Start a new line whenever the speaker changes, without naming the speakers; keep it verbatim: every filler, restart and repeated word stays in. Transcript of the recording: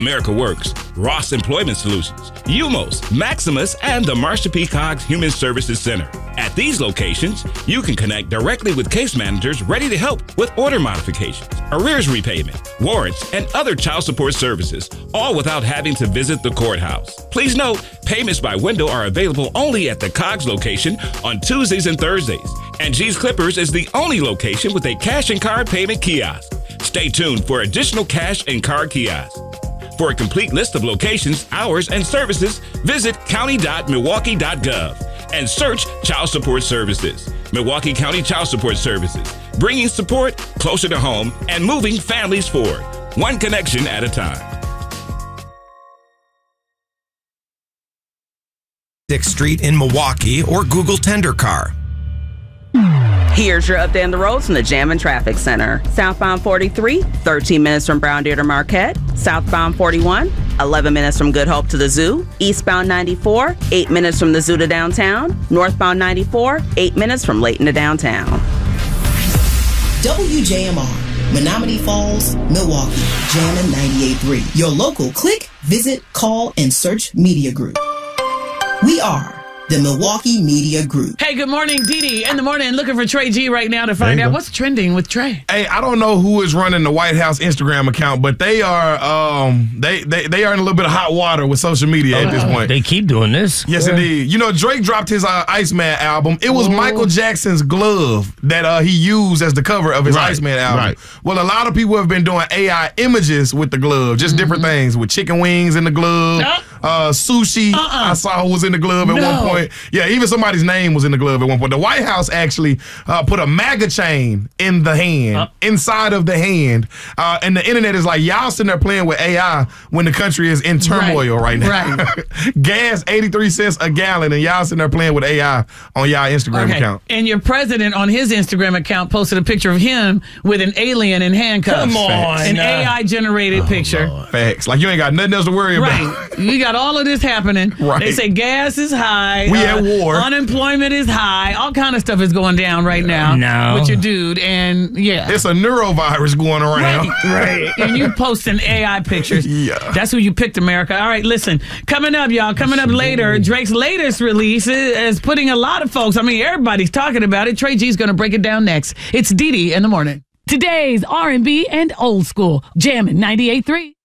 America Works, Ross Employment Solutions, U M O S, Maximus, and the Marsha P. Coggs Human Services Center. At these locations, you can connect directly with case managers ready to help with order modifications, arrears repayment, warrants, and other child support services, all without having to visit the courthouse. Please note, payments by window are available only at the Coggs location on Tuesdays and Thursdays, and G's Clippers is the only location with a cash and card payment kiosk. Stay tuned for additional cash and card kiosks. For a complete list of locations, hours, and services, visit county dot milwaukee dot gov and search Child Support Services. Milwaukee County Child Support Services, bringing support closer to home and moving families forward, one connection at a time.
sixth Street in Milwaukee or Google TenderCar.
Here's your update on the roads from the Jam and Traffic Center. Southbound forty-three, thirteen minutes from Brown Deer to Marquette. Southbound forty-one, eleven minutes from Good Hope to the Zoo. Eastbound ninety-four, eight minutes from the Zoo to downtown. Northbound ninety-four, eight minutes from Layton to downtown.
W J M R, Menominee Falls, Milwaukee, Jammin' ninety-eight point three. Your local click, visit, call, and search media group. We are the Milwaukee Media Group.
Hey, good morning, Dee Dee. In the morning, looking for Trey G right now to find out
go.
what's trending with Trey.
Hey, I don't know who is running the White House Instagram account, but they are um they they, they are in a little bit of hot water with social media
oh,
at this point.
They keep doing this.
Yes, yeah. Indeed. You know, Drake dropped his uh, Iceman album. It was
oh.
Michael Jackson's glove that uh, he used as the cover of his
right.
Iceman album.
Right.
Well, a lot of people have been doing A I images with the glove, just mm-hmm. different things, with chicken wings in the glove, uh, uh, sushi uh-uh. I saw was in the glove at
no.
one point. Yeah, even somebody's name was in the glove at one point. The White House actually uh, put a MAGA chain in the hand, uh. inside of the hand, uh, and the internet is like, y'all sitting there playing with A I when the country is in turmoil right, right now. Right. Gas eighty-three cents a gallon, and y'all sitting there playing with A I on y'all Instagram
okay.
account.
And your president on his Instagram account posted a picture of him with an alien in handcuffs.
Come on.
An A I-generated oh, picture.
Lord.
Facts. Like you ain't got nothing else to worry
right.
about.
You got all of this happening.
Right.
They say gas is high.
We
uh,
at war.
Unemployment is high. All kind of stuff is going down right now
no.
with your dude. And yeah.
It's a neurovirus going around.
Right. right. And you posting A I pictures.
Yeah.
That's who you picked, America. All right, listen. Coming up, y'all. Coming up later, Drake's latest release is, is putting a lot of folks, I mean, everybody's talking about it. Trey G's going to break it down next. It's Dee Dee in the morning.
Today's R and B and old school. Jammin' ninety-eight point three.